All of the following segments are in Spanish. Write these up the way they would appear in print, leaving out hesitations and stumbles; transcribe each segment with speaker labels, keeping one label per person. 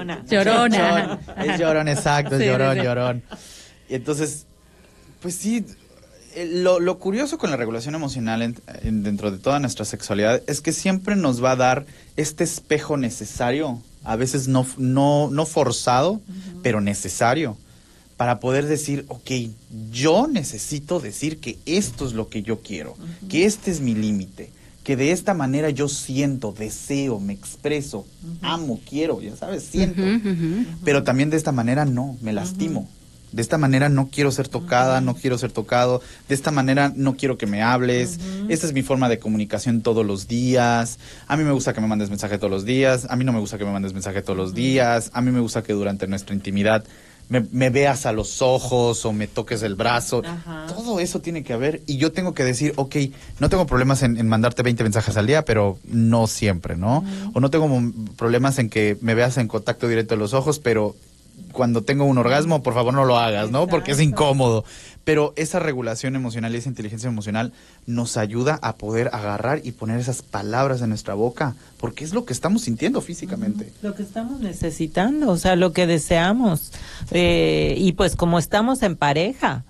Speaker 1: Llorona.
Speaker 2: Llorona.
Speaker 3: Es llorón, exacto, es
Speaker 2: Sí,
Speaker 3: llorón,
Speaker 2: sí, sí.
Speaker 3: llorón. Y entonces, pues sí, lo curioso con la regulación emocional dentro de toda nuestra sexualidad es que siempre nos va a dar este espejo necesario, a veces no forzado, pero necesario, para poder decir, ok, yo necesito decir que esto es lo que yo quiero, que este es mi límite, que de esta manera yo siento, deseo, me expreso, amo, quiero, ya sabes, siento. Pero también de esta manera no, me lastimo. De esta manera no quiero ser tocada, no quiero ser tocado. De esta manera no quiero que me hables. Esta es mi forma de comunicación todos los días. A mí me gusta que me mandes mensaje todos los días. A mí no me gusta que me mandes mensaje todos los días. A mí me gusta que durante nuestra intimidad me veas a los ojos o me toques el brazo. Todo eso tiene que haber. Y yo tengo que decir, ok, no tengo problemas en mandarte 20 mensajes al día, pero no siempre, ¿no? O no tengo problemas en que me veas en contacto directo de los ojos, pero cuando tengo un orgasmo, por favor no lo hagas, ¿no? Porque es incómodo. Pero esa regulación emocional y esa inteligencia emocional nos ayuda a poder agarrar y poner esas palabras en nuestra boca, porque es lo que estamos sintiendo físicamente.
Speaker 1: Lo que estamos necesitando, o sea, lo que deseamos. Y pues como estamos en pareja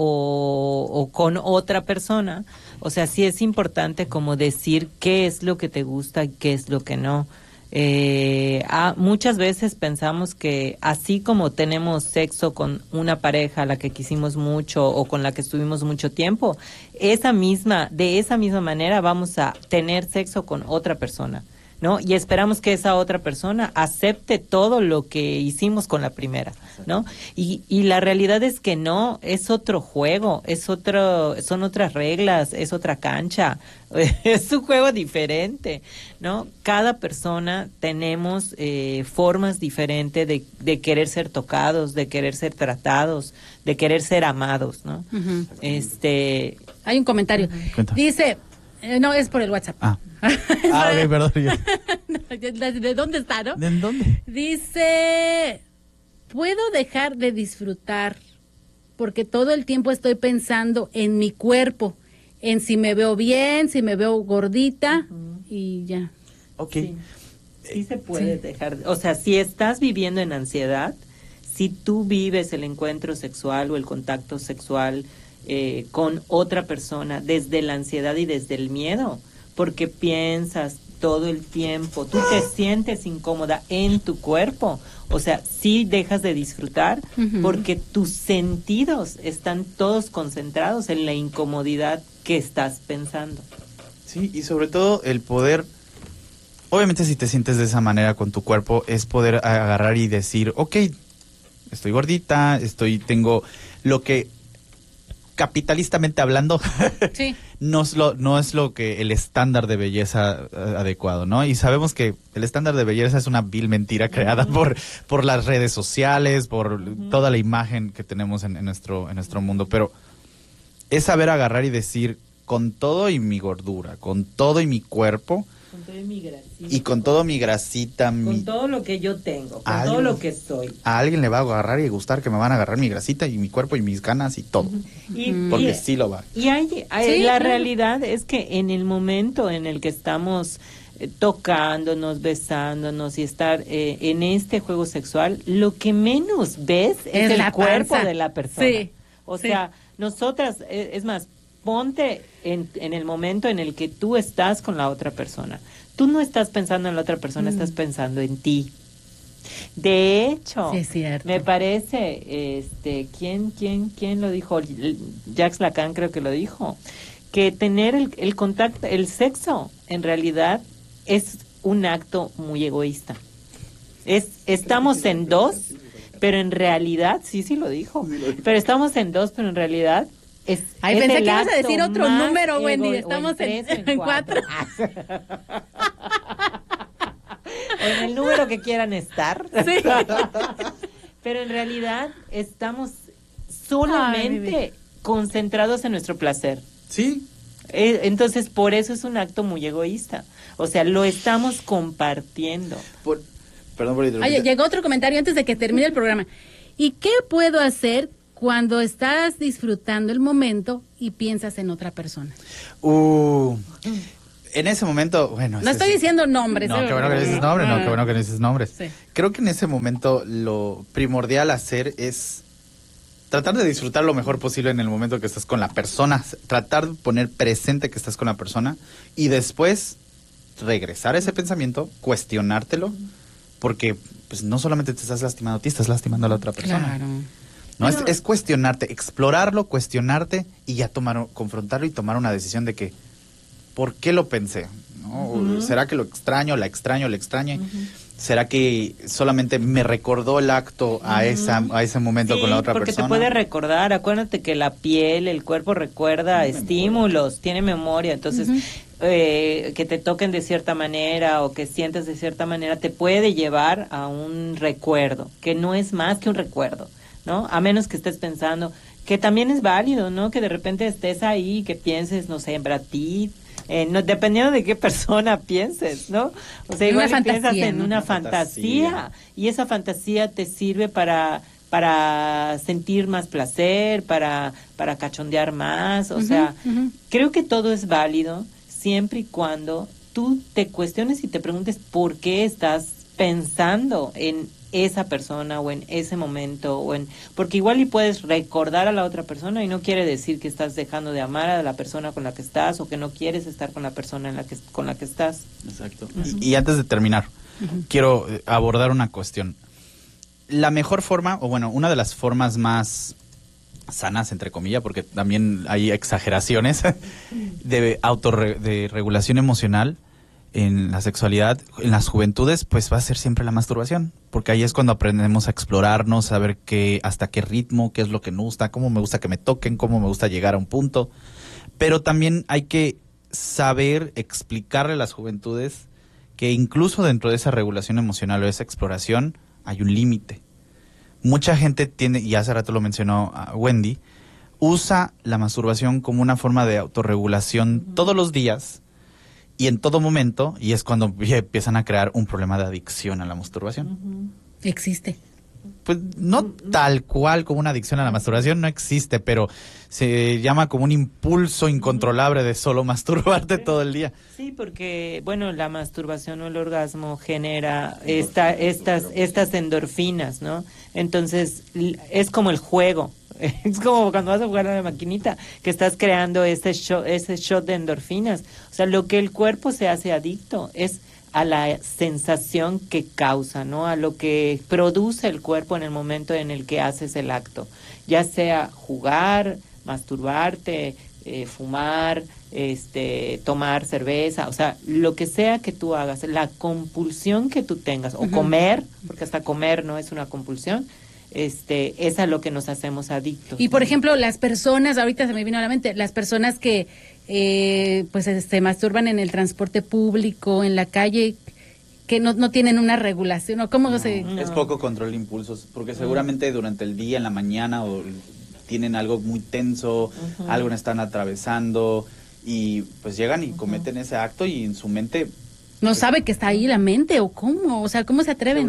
Speaker 1: o con otra persona, o sea, sí es importante como decir qué es lo que te gusta y qué es lo que no. Muchas veces pensamos que así como tenemos sexo con una pareja a la que quisimos mucho o con la que estuvimos mucho tiempo, de esa misma manera vamos a tener sexo con otra persona, ¿no? Y esperamos que esa otra persona acepte todo lo que hicimos con la primera, ¿no? Y la realidad es que no, es otro juego, son otras reglas, es otra cancha, es un juego diferente, ¿no? Cada persona tenemos formas diferentes de querer ser tocados, de querer ser tratados, de querer ser amados, ¿no?
Speaker 2: Hay un comentario. Dice, no, es por el WhatsApp.
Speaker 3: Ok, perdón.
Speaker 2: ¿De dónde está, no?
Speaker 3: ¿De dónde?
Speaker 2: Dice, ¿puedo dejar de disfrutar porque todo el tiempo estoy pensando en mi cuerpo, en si me veo bien, si me veo gordita y ya?
Speaker 3: Ok.
Speaker 1: Sí se puede dejar, o sea, si estás viviendo en ansiedad, si tú vives el encuentro sexual o el contacto sexual con otra persona desde la ansiedad y desde el miedo, porque piensas todo el tiempo, tú te sientes incómoda en tu cuerpo, o sea, sí dejas de disfrutar porque tus sentidos están todos concentrados en la incomodidad que estás pensando.
Speaker 3: Sí, y sobre todo el poder, obviamente si te sientes de esa manera con tu cuerpo, es poder agarrar y decir, ok, estoy gordita, tengo lo que capitalistamente hablando no es lo que el estándar de belleza adecuado, ¿no? Y sabemos que el estándar de belleza es una vil mentira creada por las redes sociales, por toda la imagen que tenemos en nuestro mundo, pero es saber agarrar y decir, con todo y mi gordura, con todo y mi cuerpo,
Speaker 1: con todo mi grasita,
Speaker 3: y con todo mi grasita,
Speaker 1: con todo lo que yo tengo, con todo lo que soy.
Speaker 3: A alguien le va a agarrar y gustar que me van a agarrar mi grasita y mi cuerpo y mis ganas y todo. Porque sí lo va.
Speaker 1: Y la realidad es que en el momento en el que estamos tocándonos, besándonos y estar en este juego sexual, lo que menos ves es el cuerpo de la persona. O sea, nosotras, es más, ponte en el momento en el que tú estás con la otra persona. Tú no estás pensando en la otra persona, estás pensando en ti. De hecho, me parece, ¿quién lo dijo? Jacques Lacan creo que lo dijo, que tener el contacto, el sexo, en realidad es un acto muy egoísta. Estamos en dos, pero en realidad, sí lo dijo, pero estamos en dos, pero en realidad
Speaker 2: pensé que ibas a decir otro número, Wendy. Estamos en 4.
Speaker 1: O en el número que quieran estar. Pero en realidad estamos solamente concentrados en nuestro placer.
Speaker 3: Sí.
Speaker 1: Entonces, por eso es un acto muy egoísta. O sea, lo estamos compartiendo.
Speaker 3: Perdón por interrumpir.
Speaker 2: Oye, llegó otro comentario antes de que termine el programa. ¿Y qué puedo hacer cuando estás disfrutando el momento y piensas en otra persona?
Speaker 3: en ese momento, bueno...
Speaker 2: No estoy diciendo nombres.
Speaker 3: No, qué bueno que no dices nombres, no, qué bueno que no dices nombres.
Speaker 2: Sí.
Speaker 3: Creo que en ese momento lo primordial hacer es tratar de disfrutar lo mejor posible en el momento que estás con la persona, tratar de poner presente que estás con la persona y después regresar a ese pensamiento, cuestionártelo, porque pues no solamente te estás lastimando a ti, estás lastimando a la otra persona.
Speaker 2: Claro.
Speaker 3: No, es cuestionarte, explorarlo, cuestionarte y ya confrontarlo y tomar una decisión de que, ¿por qué lo pensé? ¿No? ¿Será que lo extraño, la extraño, le extrañe? ¿Será que solamente me recordó el acto a ese momento con la otra
Speaker 1: porque
Speaker 3: persona?
Speaker 1: te puede recordar, acuérdate que la piel, el cuerpo recuerda estímulos, tiene memoria, entonces que te toquen de cierta manera o que sientas de cierta manera te puede llevar a un recuerdo, que no es más que un recuerdo, ¿no? A menos que estés pensando, que también es válido, ¿no? Que de repente estés ahí, que pienses, no sé, en Brad Pitt, no, dependiendo de qué persona pienses, ¿no? O sea, igual piensas en una fantasía y esa fantasía te sirve para sentir más placer, para cachondear más, o sea, creo que todo es válido siempre y cuando tú te cuestiones y te preguntes por qué estás pensando en esa persona o en ese momento porque igual y puedes recordar a la otra persona y no quiere decir que estás dejando de amar a la persona con la que estás o que no quieres estar con la persona con la que estás.
Speaker 3: Exacto. Y antes de terminar, quiero abordar una cuestión. La mejor forma, o bueno, una de las formas más sanas, entre comillas, porque también hay exageraciones de regulación emocional en la sexualidad, en las juventudes, pues va a ser siempre la masturbación, porque ahí es cuando aprendemos a explorarnos, a ver hasta qué ritmo, qué es lo que nos gusta, cómo me gusta que me toquen, cómo me gusta llegar a un punto, pero también hay que saber explicarle a las juventudes que incluso dentro de esa regulación emocional o esa exploración hay un límite. Mucha gente tiene, y hace rato lo mencionó Wendy, usa la masturbación como una forma de autorregulación todos los días y en todo momento, y es cuando empiezan a crear un problema de adicción a la masturbación.
Speaker 2: Existe.
Speaker 3: Pues no tal cual como una adicción a la masturbación, no existe, pero se llama como un impulso incontrolable de solo masturbarte todo el día.
Speaker 1: Sí, porque, bueno, la masturbación o el orgasmo genera estas endorfinas, ¿no? Entonces, es como el juego. Es como cuando vas a jugar a la maquinita, que estás creando ese shot de endorfinas. O sea, lo que el cuerpo se hace adicto es a la sensación que causa, ¿no? A lo que produce el cuerpo en el momento en el que haces el acto. Ya sea jugar, masturbarte, fumar, tomar cerveza, o sea, lo que sea que tú hagas, la compulsión que tú tengas, o comer, porque hasta comer no es una compulsión, es a lo que nos hacemos adictos.
Speaker 2: Y por ejemplo, las personas, ahorita se me vino a la mente, las personas que pues se masturban en el transporte público, en la calle, que no tienen una regulación, ¿o cómo se...?
Speaker 3: No. Es poco control de impulsos, porque seguramente durante el día, en la mañana, o tienen algo muy tenso, algo están atravesando, y pues llegan y cometen ese acto y en su mente...
Speaker 2: No sabe que está ahí la mente, o cómo, o sea, ¿cómo se atreven?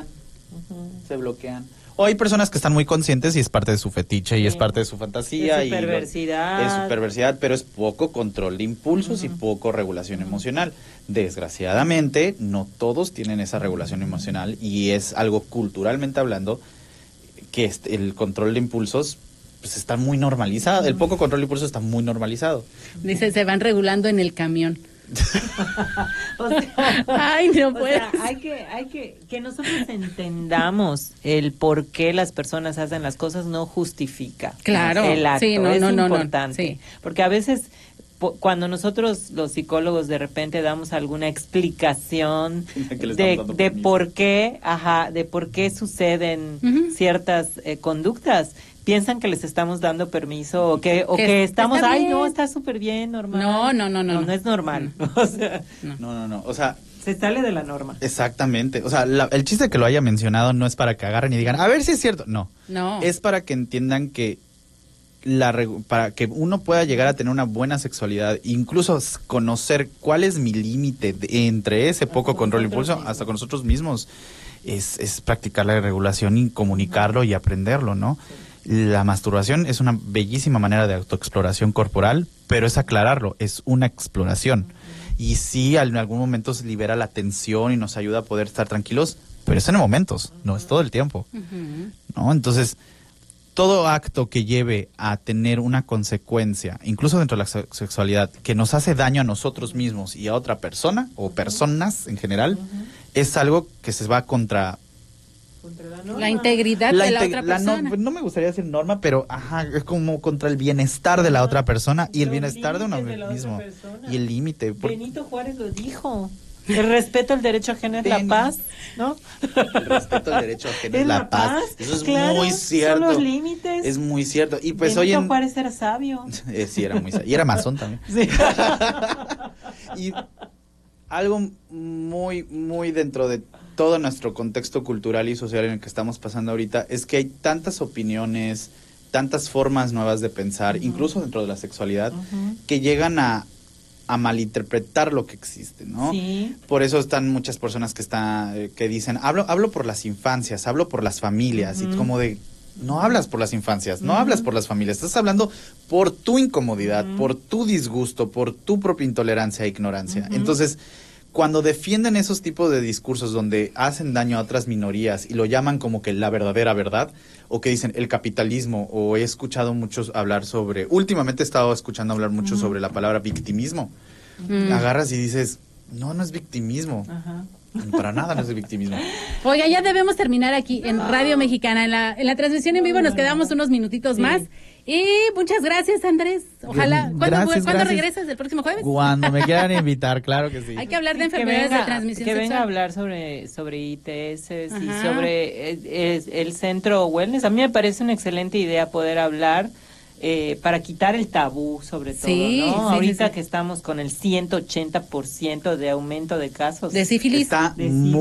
Speaker 3: Se bloquean. O hay personas que están muy conscientes y es parte de su fetiche y es parte de su fantasía.
Speaker 1: Es su perversidad.
Speaker 3: Es su perversidad, pero es poco control de impulsos y poco regulación emocional. Desgraciadamente, no todos tienen esa regulación emocional y es algo culturalmente hablando que el control de impulsos pues está muy normalizado. El poco control de impulsos está muy normalizado.
Speaker 2: Dice, se van regulando en el camión.
Speaker 1: O sea,
Speaker 2: ay, no puedo.
Speaker 1: O sea, hay que nosotros entendamos el por qué las personas hacen las cosas, no justifica
Speaker 2: claro,
Speaker 1: el acto.
Speaker 2: Sí, no,
Speaker 1: es
Speaker 2: no,
Speaker 1: importante,
Speaker 2: no, sí.
Speaker 1: porque a veces cuando nosotros los psicólogos de repente damos alguna explicación de por qué, de por qué suceden ciertas conductas, piensan que les estamos dando permiso o que estamos, ay, no, está súper bien, normal. No es normal. O sea,
Speaker 3: no, o sea,
Speaker 1: se sale de la norma.
Speaker 3: Exactamente. O sea, el chiste que lo haya mencionado no es para que agarren y digan, a ver si es cierto. No. Es para que entiendan que para que uno pueda llegar a tener una buena sexualidad, incluso conocer cuál es mi límite entre ese poco control de impulso, hasta con nosotros mismos, es practicar la regulación y comunicarlo y aprenderlo, ¿no? La masturbación es una bellísima manera de autoexploración corporal, pero es aclararlo, es una exploración. y sí, en algún momento se libera la tensión y nos ayuda a poder estar tranquilos, pero es en momentos, no es todo el tiempo, ¿no? Entonces, todo acto que lleve a tener una consecuencia, incluso dentro de la sexualidad, que nos hace daño a nosotros mismos y a otra persona, o personas en general, es algo que se va contra
Speaker 2: la integridad de la otra persona.
Speaker 3: No me gustaría decir norma, pero es como contra el bienestar de la otra persona y el bienestar de uno mismo. Y el límite.
Speaker 1: Benito Juárez lo dijo. El respeto al derecho ajeno es la paz, ¿no?
Speaker 3: El respeto al derecho ajeno es la paz. Eso es muy cierto.
Speaker 1: Son los límites.
Speaker 3: Es muy cierto. Y pues
Speaker 1: Benito Juárez era sabio.
Speaker 3: Sí, era muy sabio. Y era masón también. Sí. Y algo muy, muy dentro de todo nuestro contexto cultural y social en el que estamos pasando ahorita es que hay tantas opiniones, tantas formas nuevas de pensar, incluso dentro de la sexualidad, que llegan a malinterpretar lo que existe, ¿no?
Speaker 1: Sí.
Speaker 3: Por eso están muchas personas que dicen, hablo por las infancias, hablo por las familias, y como de, no hablas por las infancias, no hablas por las familias, estás hablando por tu incomodidad, por tu disgusto, por tu propia intolerancia e ignorancia. Entonces, cuando defienden esos tipos de discursos donde hacen daño a otras minorías y lo llaman como que la verdadera verdad, o que dicen el capitalismo, o he escuchado muchos hablar últimamente he estado escuchando hablar mucho sobre la palabra victimismo. Agarras y dices, no es victimismo. Para nada no es victimismo.
Speaker 2: Oiga, ya debemos terminar aquí en Radio Mexicana. En la transmisión en vivo nos quedamos unos minutitos más. Y muchas gracias, Andrés. Ojalá. ¿Cuándo regresas? ¿El próximo jueves?
Speaker 3: Cuando me quieran invitar, claro que sí.
Speaker 2: Hay que hablar de enfermedades de transmisión sexual.
Speaker 1: Que venga a hablar sobre ITS y sobre el centro wellness. A mí me parece una excelente idea poder hablar para quitar el tabú, sobre todo, ¿no? Ahorita que estamos con el 180% de aumento de casos
Speaker 2: de sífilis.
Speaker 3: Está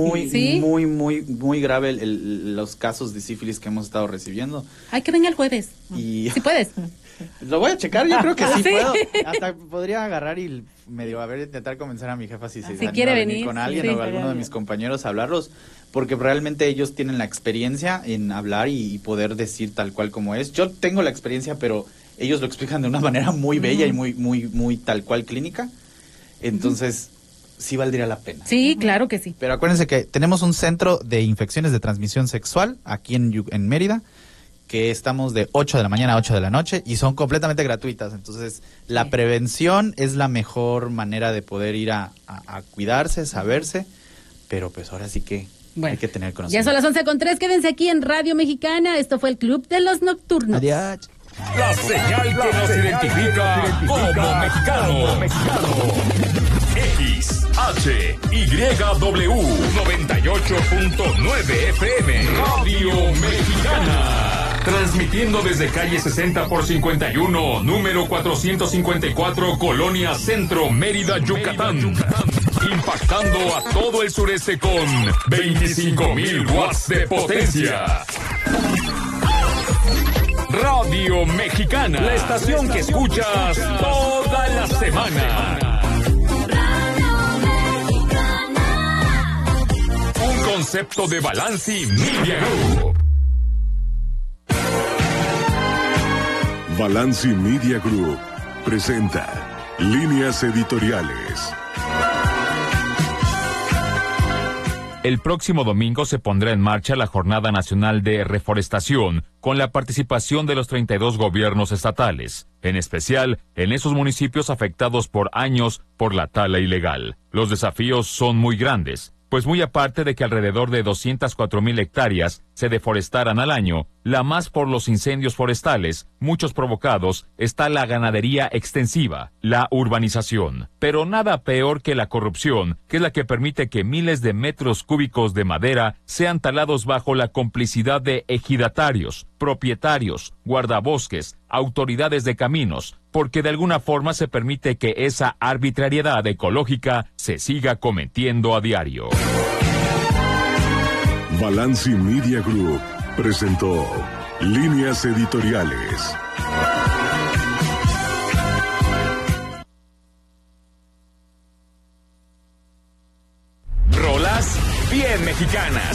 Speaker 3: muy grave los casos de sífilis que hemos estado recibiendo.
Speaker 2: Hay que venga el jueves.
Speaker 3: Y
Speaker 2: si puedes.
Speaker 3: Lo voy a checar, yo creo que sí puedo. Hasta podría agarrar y intentar convencer a mi jefa si
Speaker 2: quiere venir
Speaker 3: con alguien o alguno de mis compañeros a hablarlos, porque realmente ellos tienen la experiencia en hablar y poder decir tal cual como es. Yo tengo la experiencia, pero ellos lo explican de una manera muy bella y muy tal cual clínica. Entonces, sí valdría la pena.
Speaker 2: Sí, claro que sí.
Speaker 3: Pero acuérdense que tenemos un centro de infecciones de transmisión sexual aquí en Mérida, que estamos de 8 de la mañana a 8 de la noche y son completamente gratuitas. Entonces, la prevención es la mejor manera de poder ir a cuidarse, saberse, pero pues ahora sí que hay que tener conocimiento.
Speaker 2: Ya son las 11:03, quédense aquí en Radio Mexicana. Esto fue el Club de los Nocturnos.
Speaker 3: Adiós.
Speaker 4: La señal que nos identifica como mexicano. XHYW 98.9 FM Radio Mexicana. Transmitiendo desde calle 60 por 51, número 454, Colonia Centro, Mérida, Yucatán. Impactando a todo el sureste con 25,000 watts de potencia. Radio Mexicana, la estación que escuchas toda la semana. Un concepto de Balanci Media Group.
Speaker 5: Balanci Media Group presenta Líneas Editoriales.
Speaker 4: El próximo domingo se pondrá en marcha la Jornada Nacional de Reforestación, con la participación de los 32 gobiernos estatales, en especial en esos municipios afectados por años por la tala ilegal. Los desafíos son muy grandes, pues muy aparte de que alrededor de 204,000 hectáreas se deforestaran al año, la más por los incendios forestales, muchos provocados, está la ganadería extensiva, la urbanización. Pero nada peor que la corrupción, que es la que permite que miles de metros cúbicos de madera sean talados bajo la complicidad de ejidatarios, propietarios, guardabosques, autoridades de caminos, porque de alguna forma se permite que esa arbitrariedad ecológica se siga cometiendo a diario.
Speaker 5: Balanci Media Group presentó Líneas Editoriales.
Speaker 4: Rolas bien mexicanas.